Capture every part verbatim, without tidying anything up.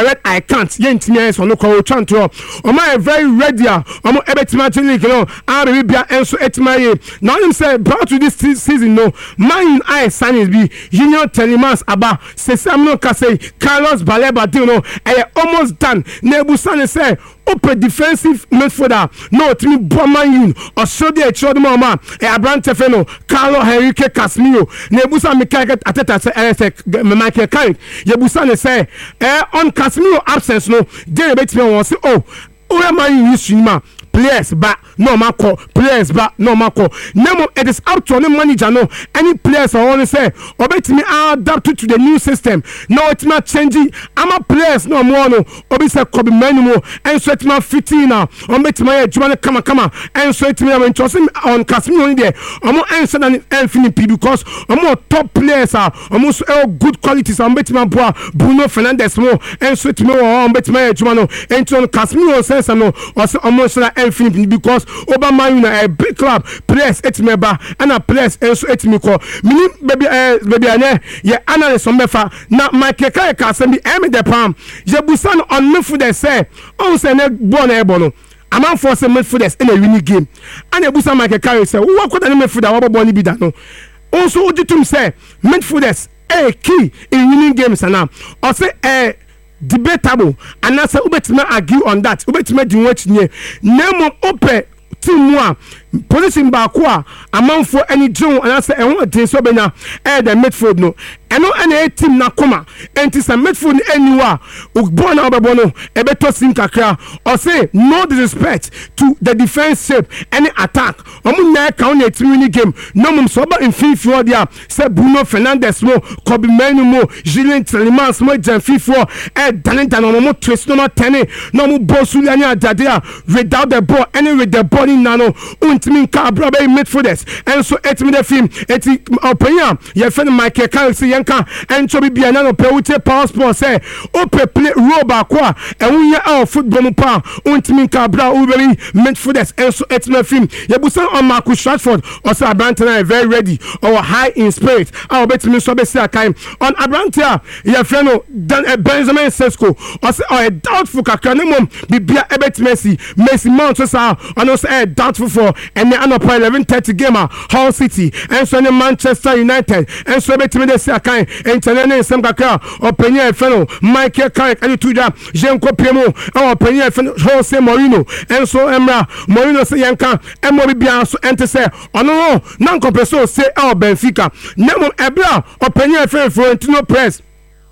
direct I can't yentime so no call chanto o my very ready o mo ebetima league no a be bia enso etimaye now him say brought to this season no man I sign be Junior Telemans aba se Samuel Kase Carlos Baleba do no e almost done Nebusane say open defensive midfielder no timi Boman Yun or so dey chod mama e Abrante Feno Carlo Henrique Casemiro Nebusa Mikel Ateta say Michael Carrick Yebusane say eh on Casemiro absence no dey betimi won say oh o man use swima players but no mako players but no mako nemo it is up to the manager no any players I want to say obetimi adapt to the new system no it not changing ama players no more no obi say Kobe Manu and so it ma fifteen now obetimi adwuma kama kama and so it me am interested on Casemiro in there omo answer than Infinity because omo top players are almost all good qualities obetimi boa Bruno Fernandes mo and so it me obetimi adwuma no and on Casemiro sense no or almost Infinity because Obama you a big club players et member and a players also et me call mini baby eh baby ane ye analyst on mefa na Michael Carrick asem bi em de pam je busan on me for the say on say na born e bono amount for some midfielders in a winning game and e busan Michael Carrick say wo kwada na midfielder wo born bi da no also uditum say midfielders a key in winning games and now or say eh debatable and that's ubetima argue on that ubetima di watch nie nemo ope team one position back a amount for any joe and that's e won dey so be na e the midfield no eno any team na koma enti some midfield anywhere born na obebo no e beto sim kakra or say no disrespect to the defense shape any attack omu na ka on a team game no mum so ba in FIFA dia say Bruno Fernandes mo Kobe Manu mo Julien Telemans mo Jan FIFA e talent no mo twist no ten no mo bosu anya adade without the ball any with the ball in nano untimi ka braba midfielders and so etimi the film eti openya ye friend Michael Carrick say yanka and to be bia na no pe uche power sport say ope play role ba kwa e wunye our football mo pa untimi ka bra uberi midfielders and so etimi film ye busan on Marcus Rashford also Abrante na very ready or high in spirit our betimi so be say akai on Abrante ye friend no dan Benjamin Sesko also a doubtful kakra no mom bibia ebet Messi Messi Mount so and also a doubtful for and the another eleven thirty game Hull City and so Manchester United and so betimi de say akai international sem kakra openya friend Michael Carrick and to da Jenko Pemo our openya friend Jose Mourinho and so Emra Mourinho say yanka emo bibia so ente say ono no compreso say our Benfica nemo ebra openya friend Florentino Perez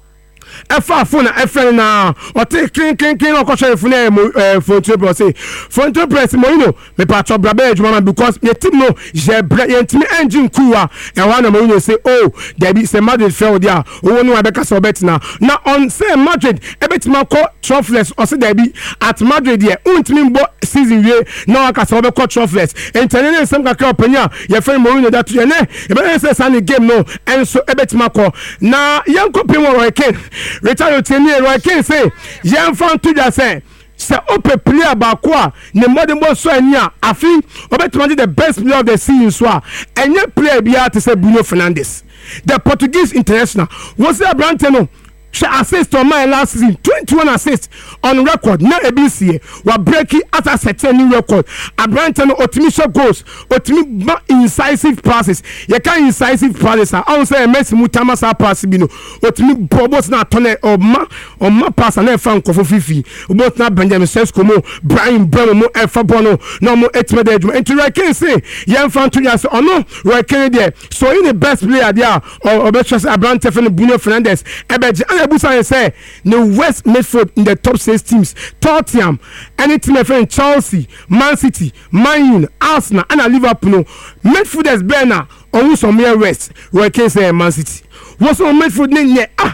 efa phone na efren na o take clean clean clean o ko share phone eh phone to bro say phone to press Mourinho me pa cho bra be ejuma because your team no je bra yentimi engine kuwa e wa na Mourinho say oh there be say Madrid fail there o no abeka so bet na na on say Madrid e betima ko trophless o say there be at Madrid there untimi bo season we na aka so be ko trophless international sem ka ka opanya your friend Mourinho that you ne e be say san game no and so e betima ko na yanko pimo Roy Keane Richard Oteni Roy Keane say yan fan to just say say ope player ba kwa ne modern boss so ania afi obetuma the best player of the season so enye player bia to say Bruno Fernandes the Portuguese international was Abrante no she assist on my last season twenty-one assists on record na A B C wa breaking at a certain new record Abrante no optimistic goals optimi incisive passes you can incisive passes I won't say Messi mutama sa pass bi no optimi bobos na tone o ma o ma pass na fan ko fifi obot na Benjamin Sesko mo Brian Bremo mo e fa bono no mo etime de adwuma enti Roy Keane say yan fan to just ono Roy Keane there so in the best player there or obetros Abrante for Bruno Fernandes ebeje Busan say the West midfield in the top six teams Tottenham any team my friend Chelsea Man City Man U Arsenal and Liverpool no midfielders Berna on some West Roy Keane say Man City what's on midfield ne ah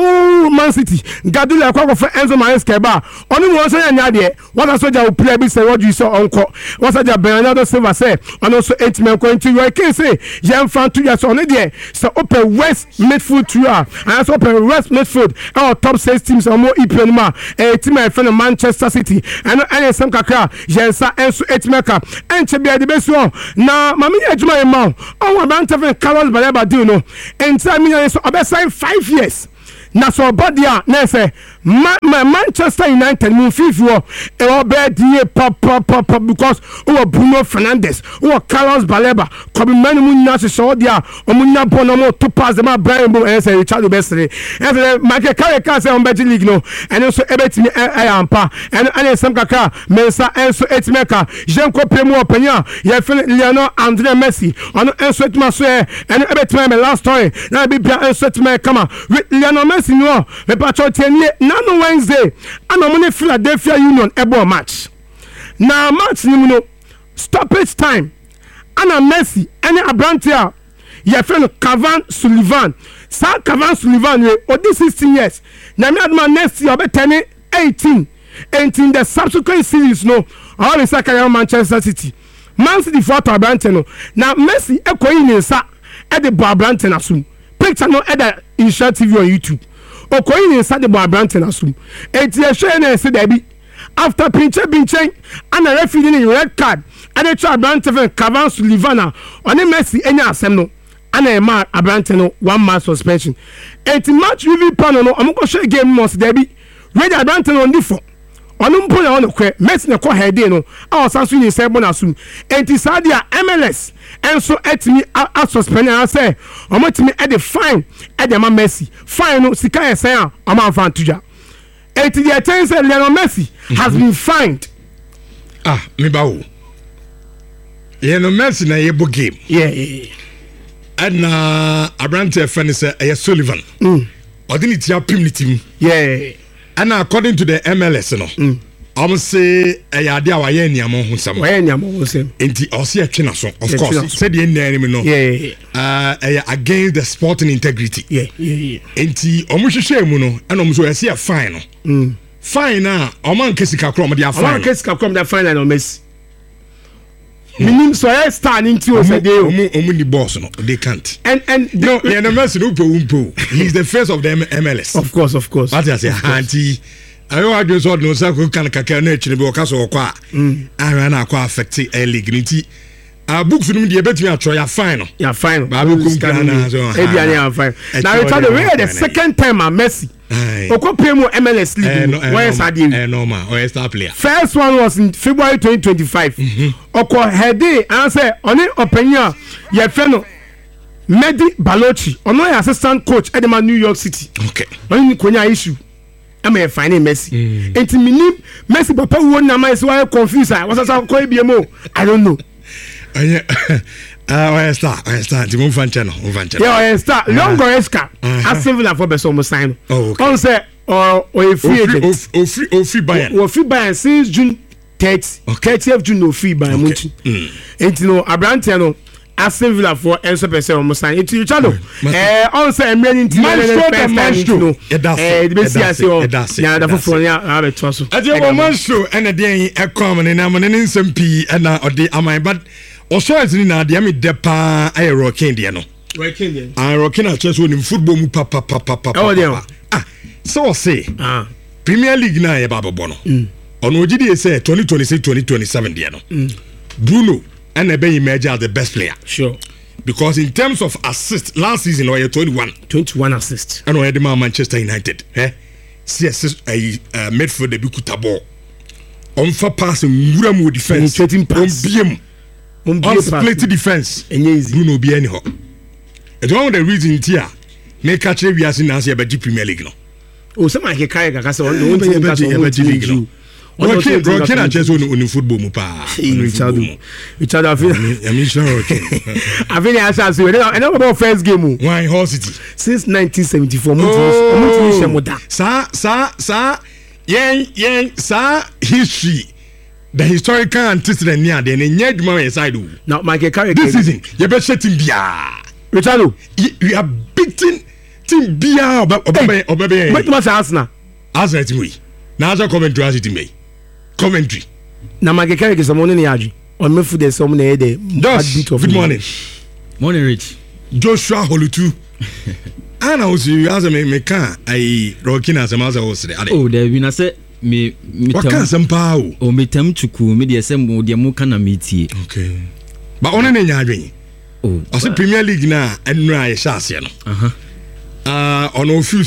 no Man City Gadula kwa for Enzo Maresca ba oni mo so nya de what a soldier will play be say what you saw onko what a Bernardo Silva say and also eight men going to Roy Keane say yan fan two years on there so open West midfield tour and also open West midfield our top six teams are more E P L ma a team my friend Manchester City and any some kakra yensa enso eight maker enche be the best one na mami ejuma e ma on about Carlos Baleba do no enta mi so obe sign five years na so body a na say Manchester United mu fifi e o be die pop pop pop because o Bruno Fernandes o Carlos Baleba Kobe Manu mu nyina se so dia o mu nya bono mo to pass dem Brian Bo e say Richard Besere e Michael Carrick ka say on bet league no ene so ebetimi e ampa ene ene sam kaka Mensa enso etimeka Jenko Premo openya ye Lionel Andre Messi ono enso etima so e ene ebetimi me last story na be bia enso etima kama Lionel Messi no me pa cho tienie na no Wednesday ana mo ne Philadelphia Union ebo match na match ni mu no stoppage time ana Messi ene Abrantia ye friend Cavan Sullivan sa Cavan Sullivan we odi sixteen years na me adma next year be turn eighteen and in the subsequent series no all is like Manchester City Man City for Abrantia no na Messi ekoyi ni sa e de bo Abrantia na sum picture no e da Insha T V on YouTube okoyi ni sa de bo Abrantia na sum enti e hwe na se da bi after pinche pinche ana referee ni red card and the Abrantia for Cavan Sullivan on Messi enya asem no ana e ma Abrantia no one match suspension enti match review panel no amko hwe game must da bi ready Abrantia no ndi for onu mpo ya onu kwe Messi ne ko head no a osasu ni se bo na sum enti sadia M L S enso etimi a suspend and say omotimi e the fine e the ma Messi fine no sika e say a o ma fan tuja enti the attention Lionel Messi has been fined ah me ba wo Lionel Messi na ye bo game yeah yeah and na Abrantia fan say e Sullivan mm odini tia pimnitim yeah. And according to the M L S, no, mm. I'm say a idea why any among who some way any among them. Inti Osia Chinason, of yeah, course, said the name, no, yeah, uh, against the sporting integrity. Yeah, yeah, yeah. Inti Omushe Muno, and Omuso, I see a final. Mm. Fine now, Oman Kessika Crom, they are fine. Kessika Crom, they're fine, and Messi. Minim so I stand into a day. Omuni boss, no, they can't. And and no, yeah, no Messi Umpo Umpo. He's the face of the M L S. Of course, of course. What I say, Auntie. I know I just saw no so can kaka na chine be okaso okwa. Mm. Ara na akwa affect a league nti. A book for me dey betimi atro ya fine no. Ya fine. Ba be kum kana so. E bia na fine. Now we tell the way the second time a Messi. Okopemu M L S league. Where is Adi? Eh normal. Or star player. First one was in February twenty twenty-five. Oko heade and say oni openya ye fe no Medi Balochi. Ono assistant coach at the New York City. Okay. Oni konya issue. Am I finding Messi? Enti minim Messi papa wo na mai so I confused. Was that ko ebiemo? I don't know. Ah, where star? Where star? Ti mo fan channel, mo fan channel. Yeah, where star? Long Goreska. As Villa for be so mo sign. Oh, okay. On say or or a free agent. O free o free Bayern. O free Bayern since June thirtieth. thirtieth June no free Bayern Munich. Enti no Abrantia no Aston Villa for enso person o mo sign. Enti Richardo. Eh, on say emre nti na Manchester no. Eh, the see ase o. Ya da for ya ha to so. Ati o Manchester ene den e come ne na mo ne nsem pi na odi aman but Oshoes ni na de me depa aye rocking de no. Rocking de. Ah rocking na chese woni football mu papa papa papa. Ah, so say. Ah. Premier League na ye baba bono. Mm. Ono ogidi say twenty twenty-six twenty twenty-seven de no. Mm. Bruno and ebe emerge as the best player. Sure. Because in terms of assist last season or twenty-one. twenty-one assists. And we had Manchester United, eh? See assist a uh, midfield de bikuta ball. On fa pass ngura mu defense. On biem. On split defense. Bruno be anyhow. It's one of the reasons here. Make catch we as in as about Premier League no. Oh, some like carry kaka so no team pass on League no. Okay, Rocky na chess on on football mu pa. Richard. Richard I feel. I mean sure okay. I feel I shall say I know about first game. Why Hull City? Since nineteen seventy-four Mutu Shemoda. Sa sa sa yen yen sa history. The historical antecedent near the Nedma side. Now, Michael Carrick, this season, you better set him Bia. Richard, you are beating Team Bia or Baby. But what's Arsenal? Arsenal, we now Coventry as it may. Coventry. Now, Michael Carrick is a morning yaji. On me for the someone a day. Good morning. Morning, Rich. Joshua Holutu. And I was you as a meka. I rocking as a master was there. Oh, there been a set. Me me waka sampa o metam chuku me de sem mo de mo kana metie okay ba one na nya adwen oh o se Premier League na enura ye shase no aha ah ono feel say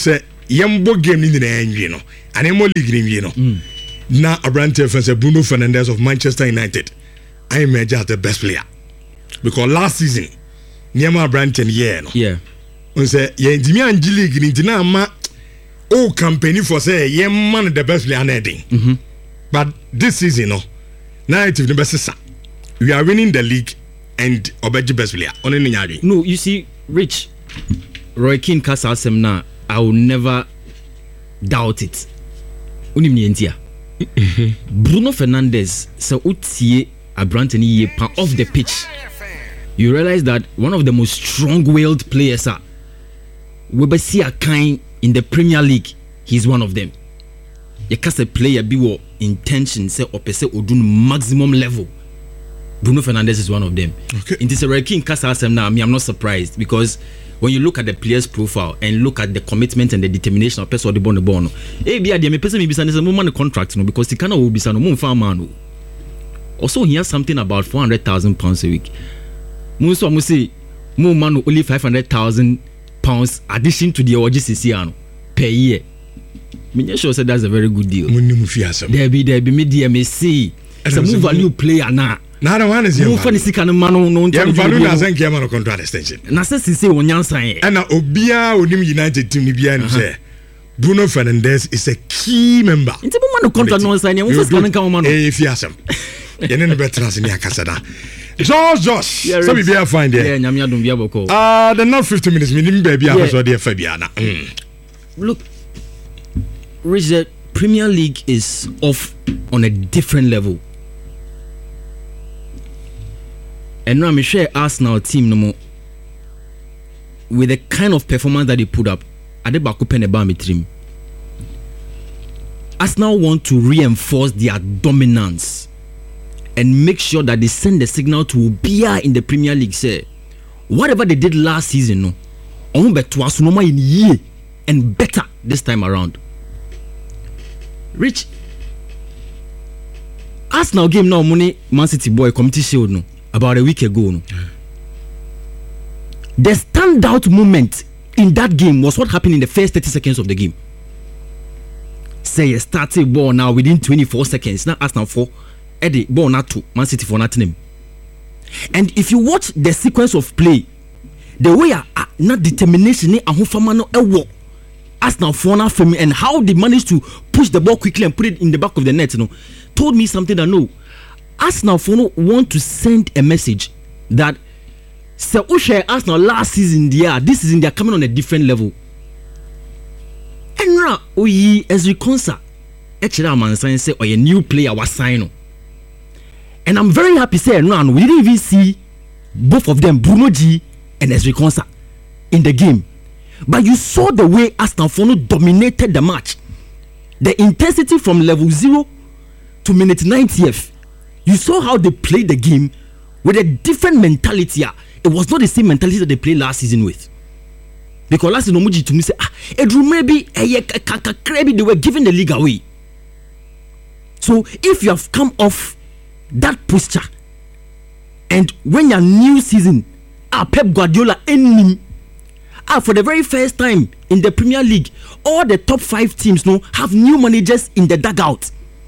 yembo game ni na enwie no ane mo league ni wie no na Abrante Fernandez Bruno Fernandes of Manchester United I imagine as the best player because last season Niama Abrante yeah no yeah on say ye ndimi anji league ni na ma o company for say ye man the best player na edin mm-hmm. but this season no narrative the best sir we are winning the league and obeji best player on any nyari no you see Rich Roy Keane Casa Semna I will never doubt it unim ni entia Bruno Fernandes so utie Abrante ni ye pan off the pitch you realize that one of the most strong-willed players are we be see a kind in the Premier League he's one of them you can say player be what intention say or per se odun maximum level Bruno Fernandes is one of them okay it is a Roy Keane Casa Semna I mean I'm not surprised because when you look at the player's profile and look at the commitment and the determination of person the born born eh be there me person me be say mo man contract no because he cannot will be say no mo farm man also he has something about four hundred thousand pounds a week mo so mo say mo man only five hundred thousand pounds addition to the O G C C ano per year me just sure say that's a very good deal mo ni mo fi asem there be there be me there me see it's a move value player na na na one is you for the sika no man no no value na san ke man contract extension na say say won yansan e na obia onim United team ni bia no say Bruno Fernandes is a key member nti mo man contract no sign e mo sika no kan man eh fi asem yene no better se ni akasa da George Josh so be bia find there yeah nyame adom bia boko ah the not fifty minutes minimum baby aso there fa bia na look Richard Premier League is off on a different level. And now I'm sure Arsenal team no more with the kind of performance that they put up. Adebaku Peneba team. Arsenal want to reinforce their dominance and make sure that they send the signal to Obia in the Premier League. Say whatever they did last season, no, on bet to us no more in year and better this time around. Rich Arsenal game now money Man City boy committee shield no about a week ago no. Yeah. The standout moment in that game was what happened in the first thirty seconds of the game. Say a starting ball now within twenty-four seconds. Now Arsenal for Eddie ball not two Man City for nothing. And if you watch the sequence of play, the way uh, not determination and who famano ewo Arsenal for now for me and how they managed to push the ball quickly and put it in the back of the net, you know, told me something that no, Arsenal for no want to send a message that so Ushe Arsenal last season they are this season they are coming on a different level. And now we as we concert, actually man say or a new player was signed. And I'm very happy say no, we didn't even see both of them, Bruno G and Ezri Konsa, in the game. But you saw the way Arsenal Fono dominated the match. The intensity from level zero to minute ninetieth. You saw how they played the game with a different mentality. It was not the same mentality that they played last season with. Because last season, to me say, ah, Edru maybe they were giving the league away. So if you have come off that posture, and when your new season, ah, Pep Guardiola ending. Ah, for the very first time in the Premier League, all the top five teams now have new managers in the dugout.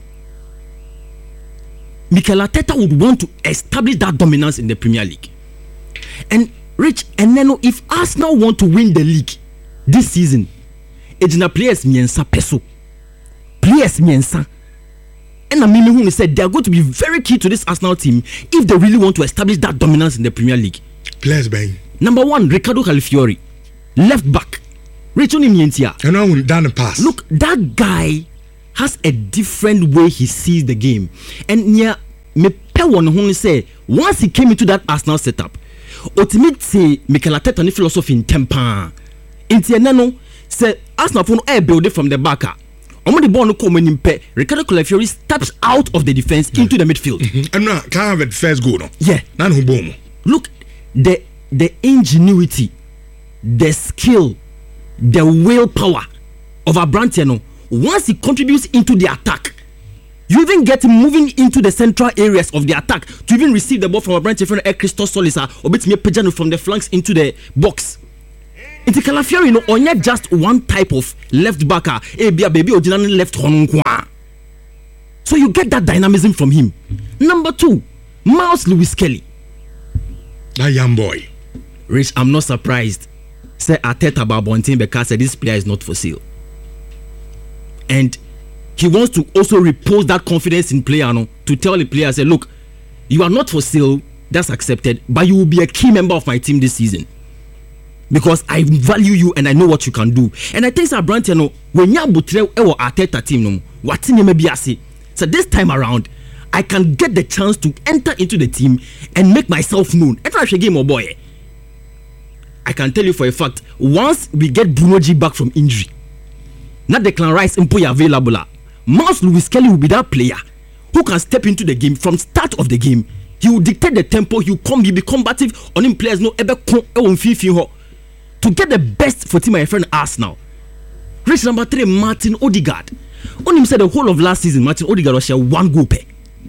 Mikel Arteta would want to establish that dominance in the Premier League. And Rich, and then if Arsenal want to win the league this season, it's na players miensa peso, players miensa. And I mean, who said they are going to be very key to this Arsenal team if they really want to establish that dominance in the Premier League. Players bang. Number one, Ricardo Calafiori. Left back, Rachel Nimientia. And now done a pass. Look, that guy has a different way he sees the game. And near me pe one who say once he came into that Arsenal setup, ultimately say Mikel Arteta ni philosophy in temper. Inti enano say Arsenal for no air build it from the back. Omo the ball no come in pe Ricardo Calafiori steps out of the defense yeah. into the midfield. Mm-hmm. And now can't have it first goal no. Yeah. Nan who boom. Look, the the ingenuity, the skill, the willpower of Abrante, no, once he contributes into the attack, you even get him moving into the central areas of the attack to even receive the ball from Abrante from Christos Solisa or bit me Pejano from the flanks into the box. It's Calafiori, no, or not just one type of left backer. Eh, be a baby or left horn. So you get that dynamism from him. Number two, Miles Lewis Kelly. That young boy. Rich, I'm not surprised. Say Arteta about Bontin because this player is not for sale. And he wants to also repose that confidence in player no, to tell the player, say, look, you are not for sale, that's accepted, but you will be a key member of my team this season. Because I value you and I know what you can do. And I think Sir Brandt, no, when you have a Arteta team, no, what in maybe I say. So this time around, I can get the chance to enter into the team and make myself known. Enter a game, oh boy. I can tell you for a fact, once we get Bruno G back from injury, not Declan Rice and Poya available, Miles Lewis Kelly will be that player who can step into the game from start of the game. He will dictate the tempo. He will come. He will be combative on him players. No ever to get the best for team my friend Arsenal. Rich number three, Martin Odegaard. On him said the whole of last season, Martin Odegaard was share one goal per.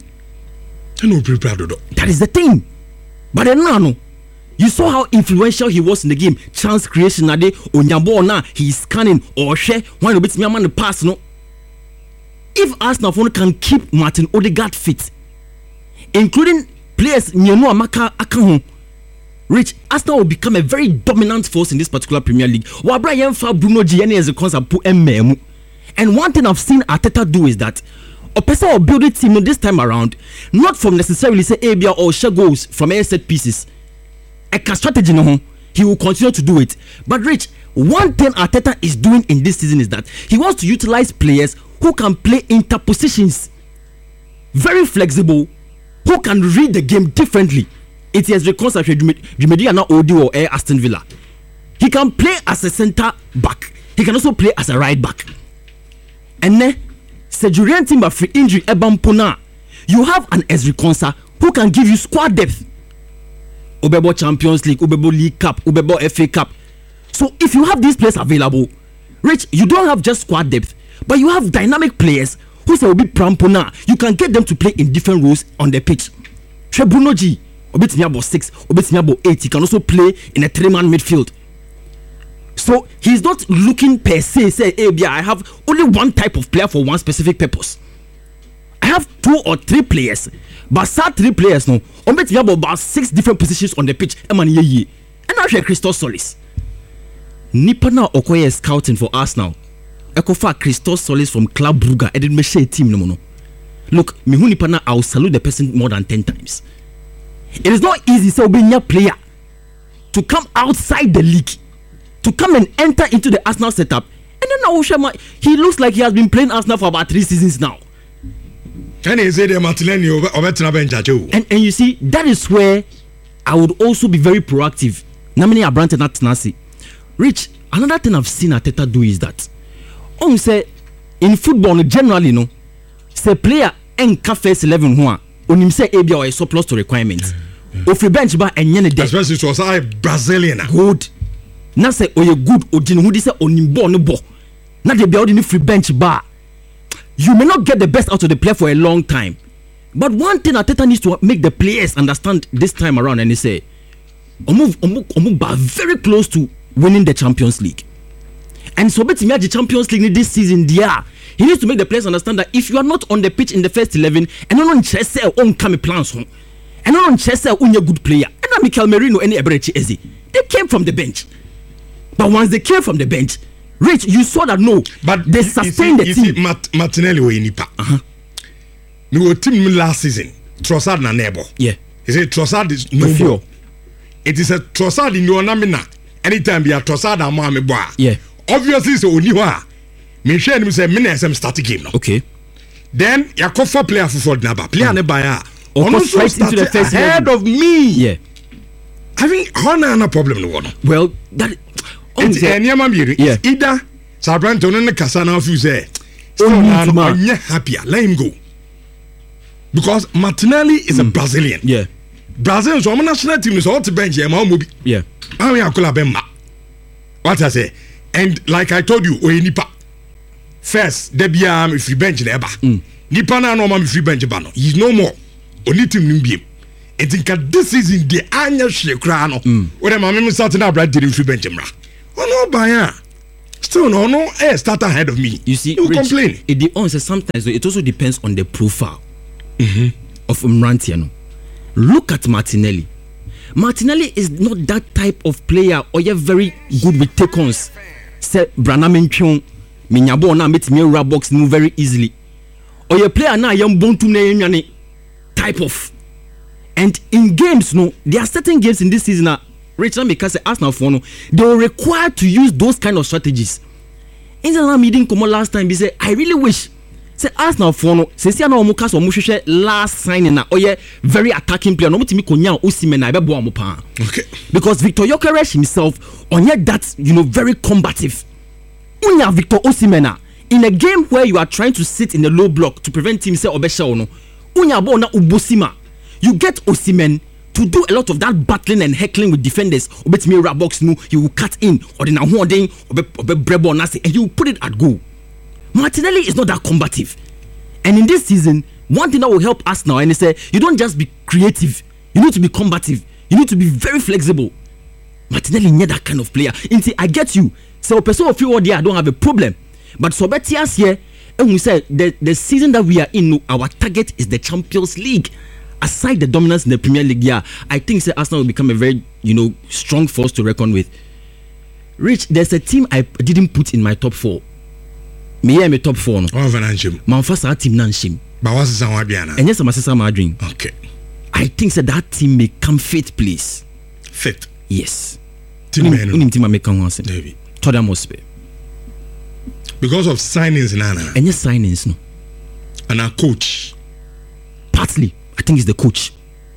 That is the thing. But then now, no, you saw how influential he was in the game. Chance creation, nade Onyambo na he is scanning or share one bit me man the pass no. If Arsenal can keep Martin Odegaard fit, including players Nyenu Amaka Akahon, Rich, Arsenal will become a very dominant force in this particular Premier League. Wabraham fa Bruno G as a concept pu emmemu. And one thing I've seen Arteta do is that a person will build a team this time around, not from necessarily say Abia or share goals from a set pieces. A strategy no, he will continue to do it. But Rich, one thing Arteta is doing in this season is that he wants to utilize players who can play interpositions, very flexible, who can read the game differently. It has reconstructed Jumedia Odi or Air Aston Villa. He can play as a centre back. He can also play as a right back. And then, Sejurian Timber free injury Ebampona. You have an Ezri Konsa who can give you squad depth. Ubebo Champions League, Ubebo League Cup, Ubebo F A Cup. So if you have these players available, Rich, you don't have just squad depth, but you have dynamic players who say will be Prampona. You can get them to play in different roles on the pitch. Bruno G, obetimi about six, obetimi about eight. He can also play in a three-man midfield. So he's not looking per se, say, hey, yeah, I have only one type of player for one specific purpose. I have two or three players, but sad three players no. Obetimi about about six different positions on the pitch. And now Christos Solis. Nipa na Okoye is scouting for Arsenal. Ekofa Christos Solis from Club Brugge. I didn't share team no no. Look, me hu nipa na I will salute the person more than ten times. It is not easy so being a player to come outside the league, to come and enter into the Arsenal setup. And then now he looks like he has been playing Arsenal for about three seasons now. And and and you see, that is where I would also be very proactive. Namini Abrante not Nasi. Rich, another thing I've seen Arteta do is that on say in football generally no, say player and first eleven who on him say A B or a surplus to requirements. Of the bench ba and yene de. Especially to say Brazilian. Good. Na say o ye good odin who say on him bo no bo. Na dey be on the free bench bar. You may not get the best out of the player for a long time. But one thing Arteta needs to make the players understand this time around, and they say Omu Omu Omu ba very close to winning the Champions League. And so bet me the Champions League this season there. He needs to make the players understand that if you are not on the pitch in the first eleven, and not on Chelsea on come plans home, and not on Chelsea on your good player, and not Mikel Merino and Eberechi Eze, they came from the bench. But once they came from the bench, Rich, you saw that no, but they sustained the team. Mat- Martinelli or Nipa. Uh-huh. We were team last season. Trossard na nebo. Yeah. He said Trossard is no more. It is a Trossard in your namina. Anytime you are Trossard and Mohamed Boa. Yeah. Obviously, so Oniwa. Me share him say minutes some starting game now. Okay. Then Yakofa player for Ford Naba. Player uh-huh. Nebaya. Almost right into the first ahead of me. Yeah. I think Hana no problem no one. Well, that it's any man yeah. Either Sabranton and the Casana of you say still not happier. Let him go. Because Martinelli is mm. a Brazilian. Yeah. Brazil so national team is all to bench him. Yeah. I mean Bemba. What I say? And like I told you, we nipa. First, there be a free bench never. Nipa na no man free bench bano. He's no more. Only team nimbi. I think this season the anya shekra no. When my mama starting up right the free bench mra. Oh no, Baya. Still no, no, eh, start ahead of me. You see, you Rich, complain. It depends. Sometimes it also depends on the profile mm-hmm. of Mrantiano. Look at Martinelli. Martinelli is not that type of player or you're very good with take-ons. Say Branham Chong, Minyabo na met me box move very easily. Or your player na young Bontu ne type of. And in games, no, there are certain games in this season that Rachel because Arsenal for no, they were required to use those kind of strategies. In the meeting come last time, we say I really wish. Say Arsenal for no, say see no mukas or musheshe last signing na oye very attacking player. No mutimi konya Osimhen na ebe bo amopa. Okay. Because Victor Gyökeres himself onye that you know very combative. Unya Victor Osimhen in a game where you are trying to sit in a low block to prevent him say obesha no. Unya bo na ubosima. You get Osimhen to do a lot of that battling and heckling with defenders. Obetimi Rabox no, you will cut in or the na holding obe obe brebo na say and you put it at goal. Martinelli is not that combative. And in this season, one thing that will help us now, and they say, you don't just be creative. You need to be combative. You need to be very flexible. Martinelli is not that kind of player. Inti, I get you. So, person of you there, I don't have a problem. But Sobetias here, and we said the, the season that we are in, our target is the Champions League. Aside the dominance in the Premier League, yeah, I think say, Arsenal will become a very, you know, strong force to reckon with. Rich, there's a team I didn't put in my top four. Me yeah, me top four no. Oh, Vananchim. Manfasa team nanshim. But what's the sound Biana? And yes, I'm a my dream. Okay. I think that that team may come fifth place. Fifth. Yes. Team Unim unim team make come once. David. Tottenham Hotspur. Because of signings, Nana. And yes, signings no. And our coach. Partly, I think it's the coach.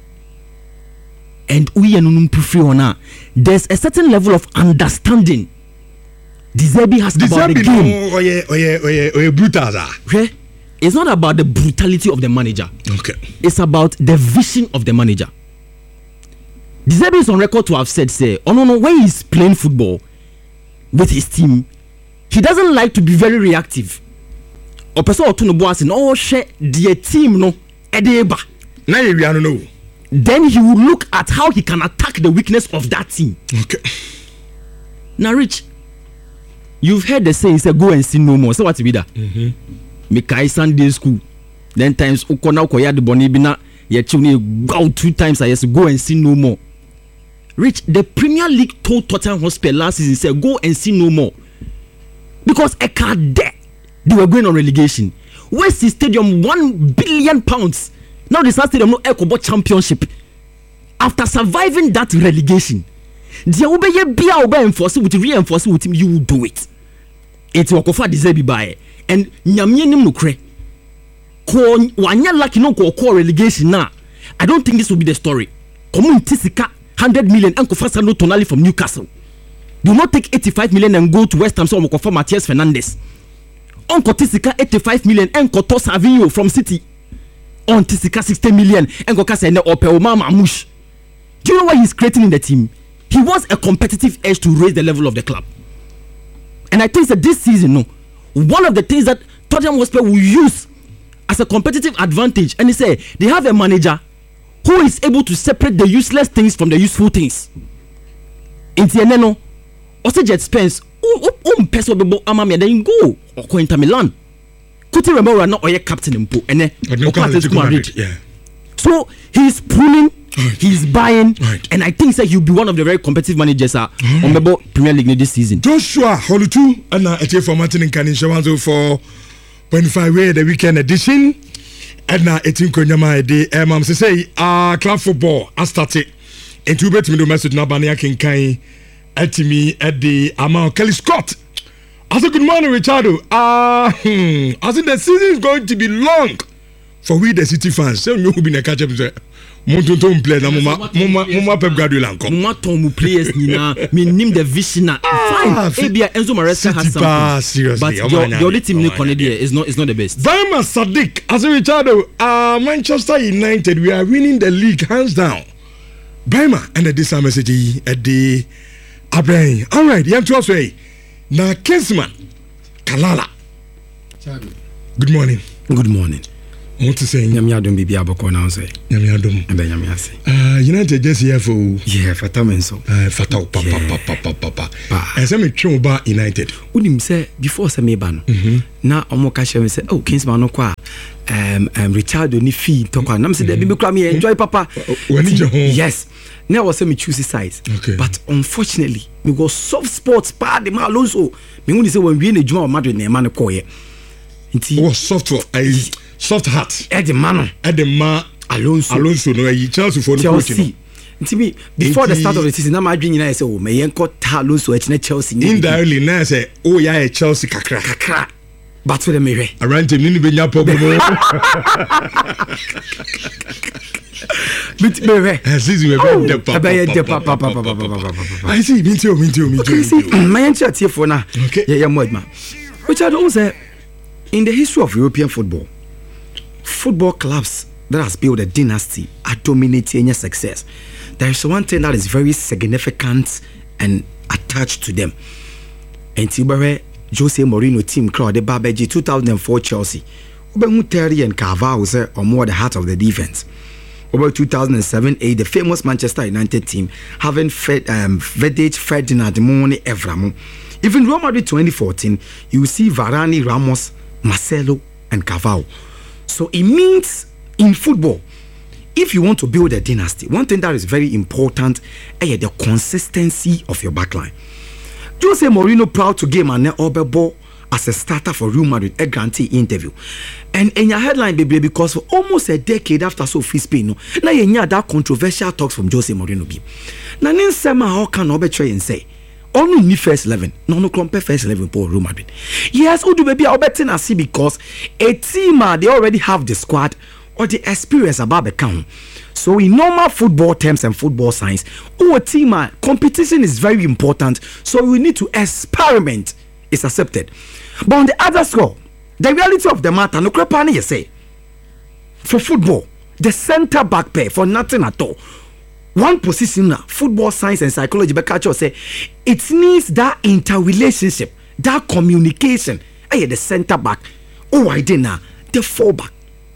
And we are no prefer on. There's a certain level of understanding. De Zerbi has De about Zerbi the game. No, oye, oye, oye, oye, brutal. Okay? It's not about the brutality of the manager. Okay. It's about the vision of the manager. De Zerbi is on record to have said, say, oh no, no, when he's playing football with his team, he doesn't like to be very reactive. Or person or two no boss in oh share the team no edeba. Now you don't know. Then he will look at how he can attack the weakness of that team. Okay. Now, Rich, you've heard the saying, say, go and sin no more. So what's with that? Mm-hmm. Mekai Sunday school. Then times ukona ukoya de boni bina ye chuni go two times I yes go and sin no more. Rich, the Premier League told Tottenham Hotspur last season say go and sin no more. Because a card there they were going on relegation. West Stadium one billion pounds. Now the Stadium no Ecobo Championship. After surviving that relegation. Dia obeye bia obe enforce with reinforce with him, you will do it. It will offer De Zerbi by and nyamye nim no kre. Ko wanya lucky no ko ko relegation na. I don't think this will be the story. Community sika one hundred million and Kofa no Tonali from Newcastle. Do not take eighty-five million and go to West Ham so Kofa Matthias Fernandes. On Tisika eighty-five million and Koto Savinho from City. On Tisika sixty million and Kokasa ne Ope Mama Mush. Do you know what he's creating in the team? He wants a competitive edge to raise the level of the club. And I think that this season, no, one of the things that Tottenham Hotspur will use as a competitive advantage, and he say they have a manager who is able to separate the useless things from the useful things. In Tieneno, also Jet Spence, um, peso bebo amami, then you go or Inter Milan. Kuti remember not oye captain impo, and then yeah. So he's pulling. Right. He's buying, right. And I think that he'll be one of the very competitive managers uh, right. on the Premier League this season. Joshua Holutu, and uh, it's for Martin and Canin Shawanzo for twenty-five way the weekend edition. And now it's in Konyama de Emam say, ah, club football, I started. And two bet me the message now, Bania King Kai at me at the amount Kelly Scott. I said, good morning, Richardo. Ah, uh, hmm. I said, the season is going to be long for we, the City fans. So, you will be in a catch up. Monton play na mama mama Pep Guardiola nko mama tom players ni na me nim the vision na fine Abia Enzo Maresca has something but your, your only team ni Cornelia is not is not the best. Daima Sadiq as a Richardo uh, Manchester United we are winning the league hands down. Daima and this message at the Abraham. All right, you to say na Kinsman Kalala. Good morning. Good morning. want to say nyame adom bibia bɔkɔ na say nyame adom ebe nyame ase ah United just here for yeah fata men so ah fata papa papa papa ese me twe ba United unim say before say me ba no na omo ka share me say oh Kingsman no kwa um um Richard oni fee to kwa na me say dey be kra me enjoy papa when you home yes now was say me choose size okay. But unfortunately me go soft sports pa de ma Alonso me woni say when we na djuma o Madrid na e ma ne koye nti oh soft I soft heart e de ma no e de ma Alonso Alonso no yi Chelsea for no coach no nti me before the start of the season na ma adwin nyina say oh me yenko ta Alonso e na Chelsea indirectly na say oh ya e Chelsea kakra kakra but for the me hwe arrange ni be nya problem bit me hwe season we be de papa I see me too me too me too my entire tie for na yeah yeah modma which I don't say in the history of European football football clubs that has built a dynasty are dominating success. There is one thing that is very significant and attached to them. And Tibere Jose Mourinho team crowd the Babeji two thousand four Chelsea. Obengu Terry and Carvalho say or more the heart of the defense. Over two thousand seven eight the famous Manchester United team having Fed, um, Vedej, Ferdinand, Mone, Evramu. Even Real Madrid twenty fourteen you see Varane, Ramos, Marcelo and Carvalho. So it means in football, if you want to build a dynasty, one thing that is very important is the consistency of your backline. Jose Mourinho proud to game and Obebo as a starter for Real Madrid, a grantee interview. And in your headline, baby, because for almost a decade after Sophie Spain, no, now you hear that controversial talks from Jose Mourinho. Now, in summer, how can Obetray and say, only need first eleven, no no compare first eleven for Real Madrid. Yes, Udu baby, I'll bet I see because a team uh, they already have the squad or the experience about the count. So in normal football terms and football science, our team uh, competition is very important. So we need to experiment. It's accepted. But on the other score, the reality of the matter, no crapani you say for football, the centre back pair for nothing at all. One position now, football science and psychology, but culture say it needs that interrelationship, that communication. Hey, the centre back, oh, I did now, the full back.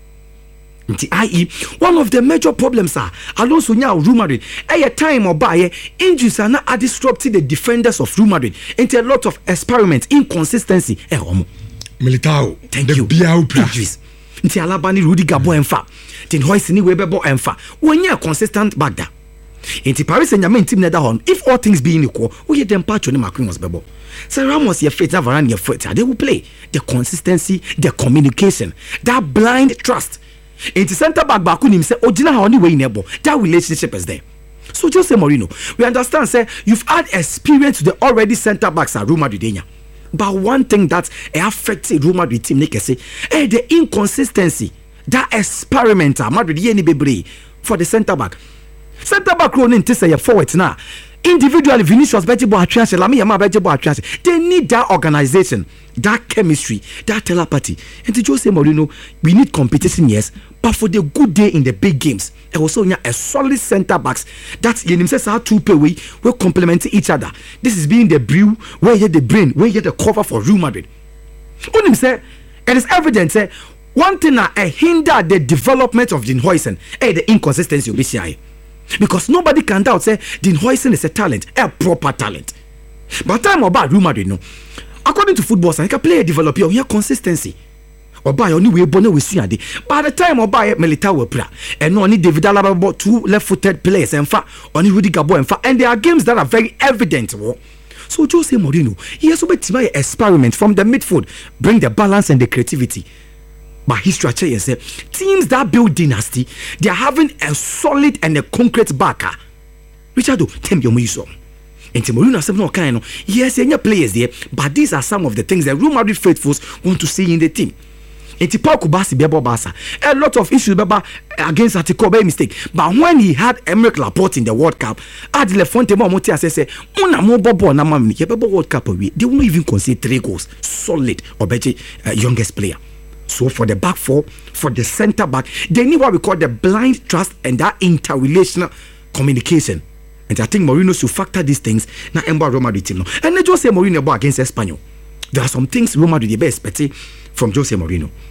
that is, one of the major problems are Alonso now Real Madrid. Hey, a time or by injuries are now disrupting the defenders of Real Madrid into a lot of experiments, inconsistency. Hey, homo. Militao, thank the you. Injuries. Nti Alabani Rudiger bo emfa. Tin Hoisini Weber bo emfa. When you are consistent back there. Inti Paris and Yamin team nether on. If all things being equal, we them patch on the Macron was bebo. So Ramos your fit, Varane your foot. They will play the consistency, the communication, that blind trust. Inti center back back him say, "Oh, Gina, how only way neighbor." That relationship is there. So Jose Mourinho, we understand. Say you've had experience to the already center backs at Real Madrid. But one thing that affects Real Madrid team, they say, hey, the inconsistency, that experiment, Madrid yeni bebre for the center back. Center back role in say forward now. Individually, Vinicius Bejebo Atrianse, Lami Yama Bejebo Atrianse. They need that organization, that chemistry, that telepathy. And to Jose Mourinho, we need competition, yes, but for the good day in the big games, and also a solid center backs that you says how two pay way will complement each other. This is being the brew where you the brain, where you the cover for Real Madrid. Unim say it is evident say one thing that uh, hinder the development of Dean Huijsen, eh, the inconsistency of B C I. Because nobody can doubt say Dean Huijsen is a talent, a proper talent. But time about Real Madrid, no. According to football science, can player develop your here consistency. Or buy only way bonnet with Sunyade. By the time or buy Militao will play, and only David Alaba bought two left-footed players and fa only Rudiger and fa, and there are games that are very evident. So Jose Mourinho, he has to make an experiment from the midfield, bring the balance and the creativity. But his strategy is teams that build dynasty, they are having a solid and a concrete backer. Richardo, tell me your muso. And Mourinho said no kind of yes, any players there, but these are some of the things that Real Madrid faithfuls want to see in the team. And Paul Kubasi bebo basa a lot of issues beba against Atletico by mistake. But when he had Emerick Laporte in the World Cup, Adile Fonte mo moti say una mo bobo na mamni ke bebo World Cup we they won't even concede three goals. Solid Obeje uh, youngest player. So for the back four, for the center back, they need what we call the blind trust and that interrelational communication. And I think Mourinho should factor these things na emba Real Madrid team no. And they just say Mourinho about against Espanyol. There are some things Real Madrid be expecting from Jose Mourinho.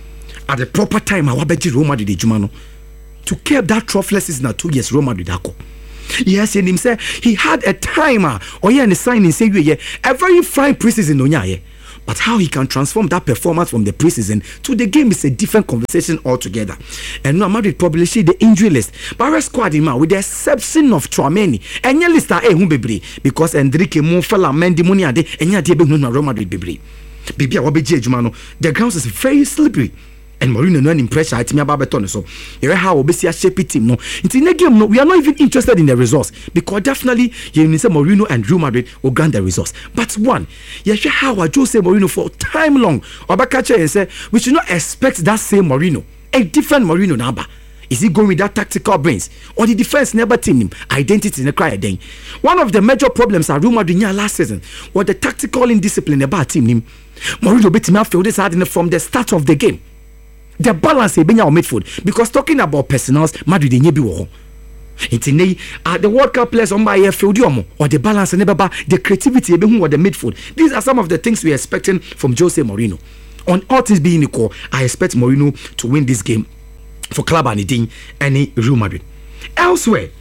at the proper time I wabeji Real Madrid Jumano to keep that troughless season two years Real Madrid ako. Yes, and him say he had a timer or yeah, and the signing say yeah, a very fine preseason on yeah. But how he can transform that performance from the preseason to the game is a different conversation altogether. And now Madrid probably see the injury list. But our squad in man with the exception of Tchouameni and your list are eh bebre because Enrique Monfala Mendy Money ade and ya be no Real Madrid bebre. Baby awabeji ejumano. The ground is very slippery. And Mourinho no any pressure at me about beton so you how obesi a shape team no in the game no we are not even interested in the results because definitely you need say Mourinho and Real Madrid will grant the results but one you share how Jose Mourinho for time long Obakache and say we should not expect that same Mourinho a different Mourinho number. Is he going with that tactical brains or the defense never team him identity in the cry then one of the major problems at Real Madrid last season was the tactical indiscipline about team him Mourinho beat him out this hard from the start of the game. The balance is being our midfield because talking about personals, Madrid in Yebi wo. Intine at the World Cup players on my field or the balance never ba the creativity be who the midfield. These are some of the things we are expecting from Jose Mourinho. On all things being equal, I expect Mourinho to win this game for Club Anidin and Real Madrid. Elsewhere,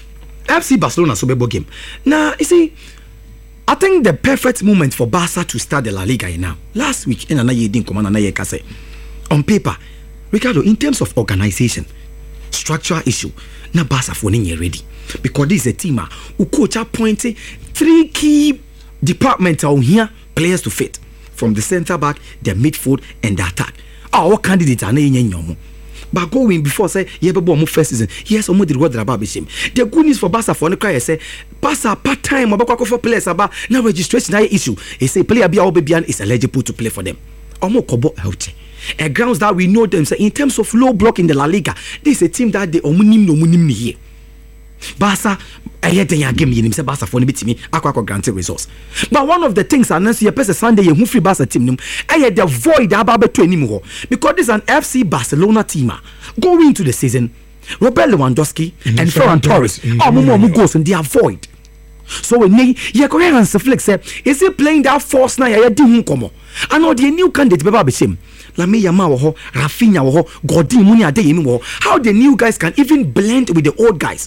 F C Barcelona Sobebo game. Now you see, I think the perfect moment for Barca to start the La Liga now. Last week in another year command another kase. On paper, Ricardo, in terms of organization, structural issue, na Barca for ninye ready because this is a team who coach appointed three key departments on here players to fit from the centre back, the midfield, and the attack. Our candidates are not in but going before say yeah but first season yes omo did what about him. The good news for Barca for the cry say Barca part time about for players about now registration issue. He say player be Obebian is eligible to play for them. Omo kobo healthy. A grounds that we know them say in terms of low block in the La Liga, this is a team that they omunim no munim ni here. Barca aye den ya game yin say Barca for no bitimi akwa granted results. But one of the things announce your person Sunday you free Barca team nim aye the void aba beto anim ho because this is an F C Barcelona team going into the season. Robert Lewandowski mm-hmm. and Ferran Torres oh mo mo goals and they avoid. So when ye ye coherence flex say is he playing that force na ya di hu komo and all the new candidate beba be shame Lami Yama wo ho Rafinha wo ho Godin Muni Adeyemi wo how the new guys can even blend with the old guys.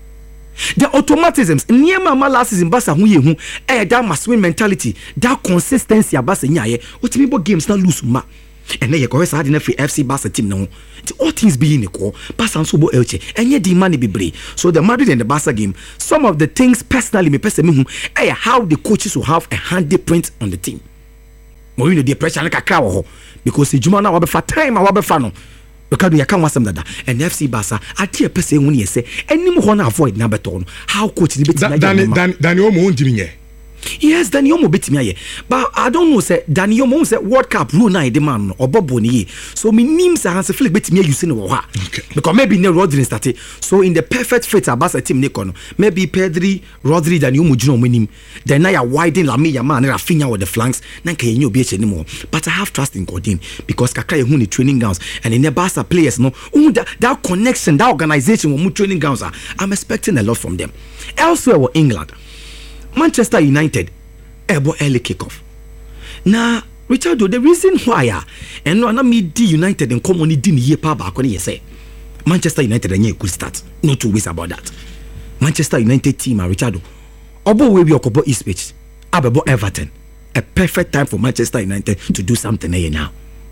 The automatisms near mama last season Barca hu ye hu eh that must win mentality that consistency Barca nyaye otimibo games na lose ma and then you go hard in free F C Barca team now all things being equal Barca and Sobo Elche and yet the money be brave. So the Madrid and the Barca game some of the things personally me person me hu eh how the coaches will have a handprint on the team. Mourinho the pressure like a cow because the Jumana will be for time I will be fano because you can't want some that and F C Barca I tear person when you say any more avoid number two how coach the bit Dani Dani Omo won't me yes Dani Omo bit me but I don't know say Dani Omo say World Cup rule na the man or Bobo ni so me names are Hans Flick bit me you see no because maybe no Rodri started so in the perfect fit Barca team Nicono maybe Pedri Rodri Dani Omo Juno minim then now you widen Lami Yamal and Rafinha with the flanks na can you be anymore but I have trust in Godin because Kaka hu ni training grounds and in the Barca players no that, that connection that organization with training grounds I'm expecting a lot from them. Elsewhere with England Manchester United ebo early kickoff. Now, Richard, the reason why ah, and no na me di United in common di ni year pa ba ko ni say Manchester United anya good start. No two ways about that. Manchester United team ah Richard. Obo we be okobo Ipswich, abebo Everton. A perfect time for Manchester United to do something here now.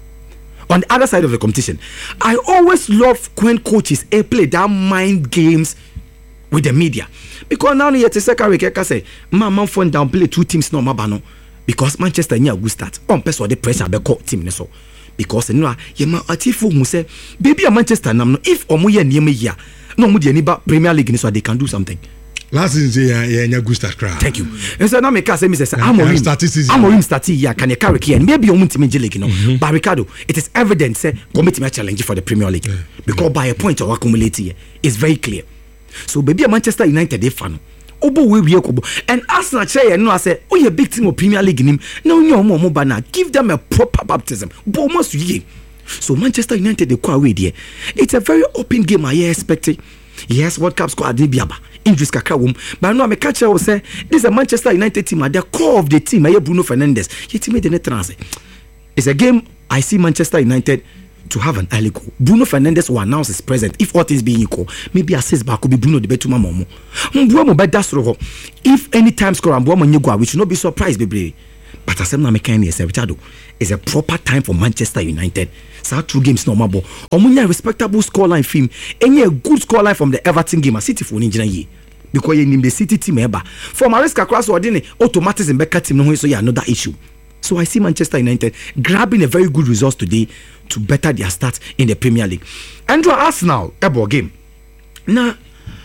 On the other side of the competition, I always love when coaches eh, play that mind games with the media. Because now you say Kaka say, "Man, man, phone down play two teams no mabano." Because Manchester nya good start. On person the pressure be call team so. Because you know, ye ma atifu mu say, "Baby, Manchester nam no if omo ye niam ya, no mu de ni ba Premier League ni so they can do something." Last season ye nya good start cry. Thank you. And so now me can say me say, "Amorim Amorim start here can you carry here? Maybe omo team league no." Mm-hmm. But Ricardo, it is evident say committee me challenge for the Premier League yeah. because yeah. by a point of accumulate here is very clear. So baby a Manchester United they fan obo we we kobo and Arsenal chair no I say oh you big team of Premier League nim na onye omo omo bana give them a proper baptism but must ye. So Manchester United they go away there. It's a very open game I expect. Yes, World Cup squad dey biaba injuries kakra wom but no me catch will say this is a Manchester United team at the core of the team I Bruno Fernandes. He team dey trans. It's a game I see Manchester United to have an early goal. Bruno Fernandes will announce his presence. If all things being equal, maybe assist back could be Bruno the better momo. Mbuamo bet that's roho. If any time score and Mbuamo nyegwa, we should not be surprised, baby. But as I'm not making any Richardo, it's a proper time for Manchester United. So two games no mabo. Omunya respectable scoreline film. Any a good scoreline from the Everton game. A City for Ninja ye. Because you name the City team ever. For Maresca cross or didn't automatics and Becca team no so yeah another issue. So I see Manchester United grabbing a very good result today to better their start in the Premier League. Andrew Arsenal ebo game. Now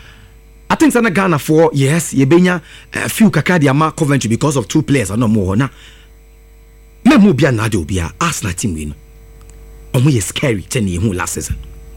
I think Sana Ghana for yes, Yebenya a few kakadiama Coventry because of two players or no more. Now me mo bia na de obia Arsenal team win. Omo ye scary ten year last season.